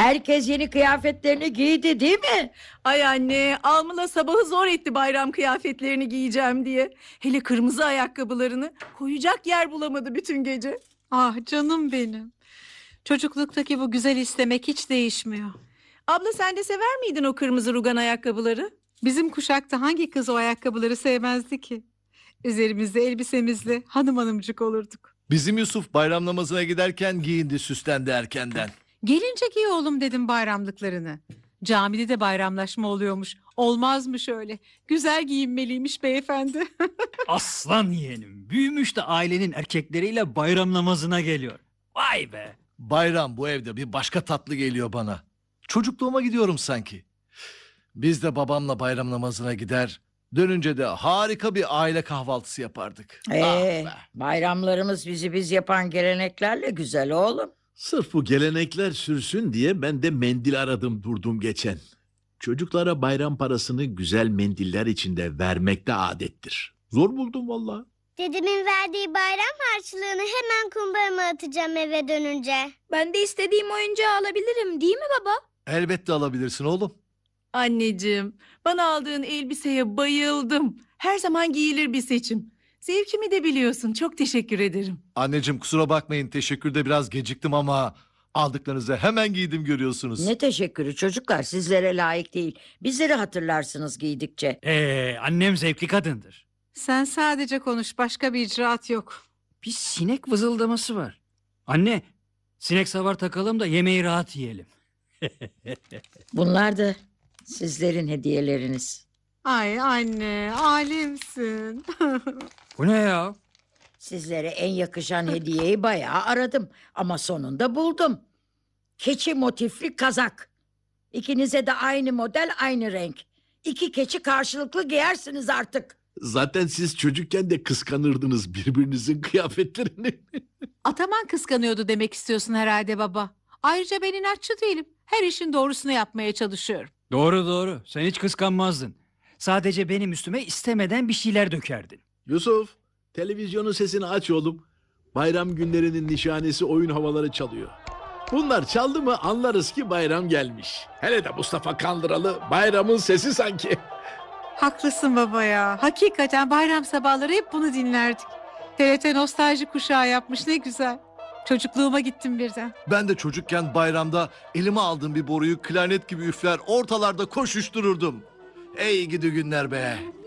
Herkes yeni kıyafetlerini giydi değil mi? Ay anne, Almila sabahı zor etti bayram kıyafetlerini giyeceğim diye. Hele kırmızı ayakkabılarını koyacak yer bulamadı bütün gece. Ah canım benim. Çocukluktaki bu güzel istemek hiç değişmiyor. Abla sen de sever miydin o kırmızı rugan ayakkabıları? Bizim kuşakta hangi kız o ayakkabıları sevmezdi ki? Üzerimizde elbisemizle hanım hanımcık olurduk. Bizim Yusuf bayram namazına giderken giyindi, süslendi erkenden. Gelince giy oğlum dedim bayramlıklarını. Camide de bayramlaşma oluyormuş. Olmazmış öyle. Güzel giyinmeliymiş beyefendi. Aslan yeğenim. Büyümüş de ailenin erkekleriyle bayram namazına geliyor. Vay be. Bayram bu evde bir başka tatlı geliyor bana. Çocukluğuma gidiyorum sanki. Biz de babamla bayram namazına gider, dönünce de harika bir aile kahvaltısı yapardık. Ah be. Bayramlarımız bizi biz yapan geleneklerle güzel oğlum. Sırf bu gelenekler sürsün diye ben de mendil aradım durdum geçen. Çocuklara bayram parasını güzel mendiller içinde vermek de adettir. Zor buldum vallahi. Dedemin verdiği bayram harçlığını hemen kumbarama atacağım eve dönünce. Ben de istediğim oyuncağı alabilirim değil mi baba? Elbette alabilirsin oğlum. Anneciğim, bana aldığın elbiseye bayıldım. Her zaman giyilir bir seçim. Zevkimi de biliyorsun. Çok teşekkür ederim. Anneciğim kusura bakmayın, teşekkürde biraz geciktim ama aldıklarınızı hemen giydim görüyorsunuz. Ne teşekkürü çocuklar, sizlere layık değil. Bizleri hatırlarsınız giydikçe. Annem zevkli kadındır. Sen sadece konuş, başka bir icraat yok. Bir sinek vızıldaması var. Anne, sinek savar takalım da yemeği rahat yiyelim. Bunlar da sizlerin hediyeleriniz. Ay anne, alemsin. Bu ne ya? Sizlere en yakışan hediyeyi bayağı aradım ama sonunda buldum. Keçi motifli kazak. İkinize de aynı model, aynı renk. İki keçi karşılıklı giyersiniz artık. Zaten siz çocukken de kıskanırdınız birbirinizin kıyafetlerini. Ataman kıskanıyordu demek istiyorsun herhalde baba. Ayrıca ben inatçı değilim. Her işin doğrusunu yapmaya çalışıyorum. Doğru doğru. Sen hiç kıskanmazdın. Sadece benim üstüme istemeden bir şeyler dökerdin. Yusuf, televizyonun sesini aç oğlum. Bayram günlerinin nişanesi oyun havaları çalıyor. Bunlar çaldı mı anlarız ki bayram gelmiş. Hele de Mustafa Kandıralı bayramın sesi sanki. Haklısın baba ya. Hakikaten bayram sabahları hep bunu dinlerdik. TRT nostalji kuşağı yapmış, ne güzel. Çocukluğuma gittim birden. Ben de çocukken bayramda elime aldığım bir boruyu klarnet gibi üfler ortalarda koşuştururdum. Ey gidi günler be.